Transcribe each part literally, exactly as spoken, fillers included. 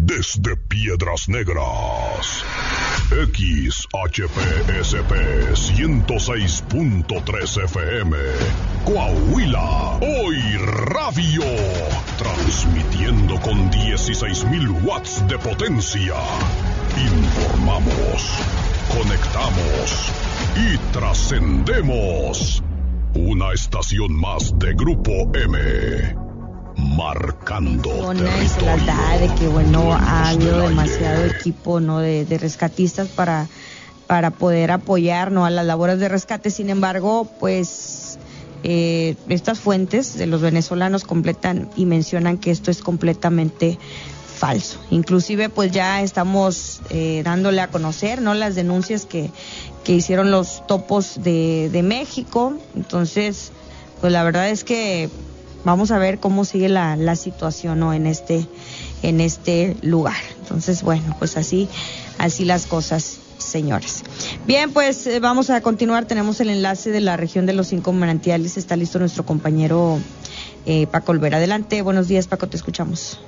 Desde Piedras Negras, X H P S P ciento seis punto tres F M, Coahuila, hoy radio, transmitiendo con dieciséis mil watts de potencia. Informamos, conectamos y trascendemos. Una estación más de Grupo M. Marcando y se las da de que bueno ha habido demasiado equipo no de, de rescatistas para para poder apoyar no a las labores de rescate. Sin embargo, pues eh, estas fuentes de los venezolanos completan y mencionan que esto es completamente falso. Inclusive pues ya estamos eh, dándole a conocer no las denuncias que que hicieron los topos de de México. Entonces pues la verdad es que vamos a ver cómo sigue la, la situación, ¿no? en este en este lugar. Entonces, bueno, pues así así las cosas, señores. Bien, pues eh, vamos a continuar. Tenemos el enlace de la región de los cinco manantiales. Está listo nuestro compañero eh, Paco Olvera. Adelante. Buenos días, Paco, te escuchamos.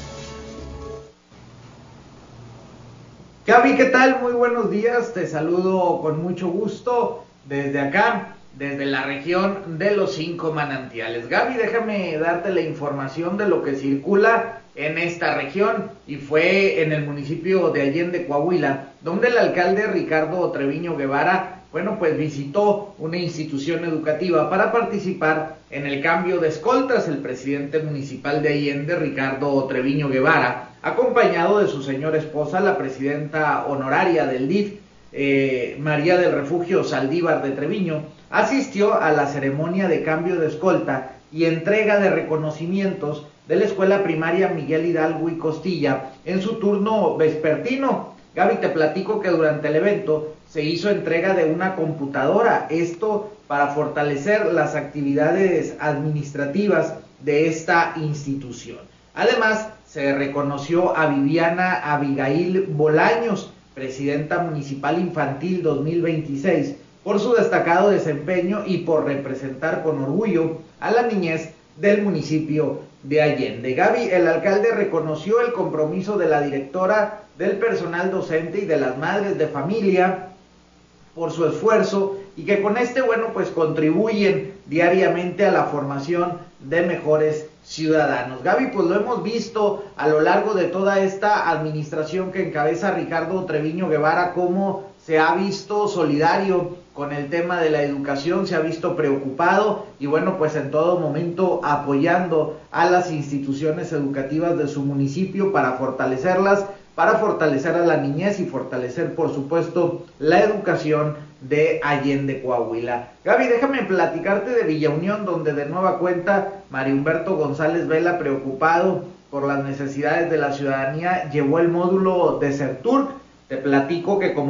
Gaby, ¿qué tal? Muy buenos días. Te saludo con mucho gusto desde acá, desde la región de los cinco manantiales. Gaby, déjame darte la información de lo que circula en esta región, y fue en el municipio de Allende, Coahuila, donde el alcalde Ricardo Treviño Guevara, bueno, pues visitó una institución educativa para participar en el cambio de escoltas. El presidente municipal de Allende, Ricardo Treviño Guevara, acompañado de su señora esposa, la presidenta honoraria del D I F, eh, María del Refugio Saldívar de Treviño, asistió a la ceremonia de cambio de escolta y entrega de reconocimientos de la escuela primaria Miguel Hidalgo y Costilla en su turno vespertino. Gaby, te platico que durante el evento se hizo entrega de una computadora, esto para fortalecer las actividades administrativas de esta institución. Además, se reconoció a Viviana Abigail Bolaños, presidenta municipal infantil dos mil veintiséis, por su destacado desempeño y por representar con orgullo a la niñez del municipio de Allende. Gaby, el alcalde reconoció el compromiso de la directora, del personal docente y de las madres de familia por su esfuerzo, y que con este, bueno, pues contribuyen diariamente a la formación de mejores ciudadanos. Gaby, pues lo hemos visto a lo largo de toda esta administración que encabeza Ricardo Treviño Guevara, cómo se ha visto solidario con el tema de la educación, se ha visto preocupado y bueno, pues en todo momento apoyando a las instituciones educativas de su municipio para fortalecerlas, para fortalecer a la niñez y fortalecer, por supuesto, la educación de Allende, Coahuila. Gaby, déjame platicarte de Villa Unión, donde de nueva cuenta Mario Humberto González Vela, preocupado por las necesidades de la ciudadanía, llevó el módulo de Serturk. Te platico que como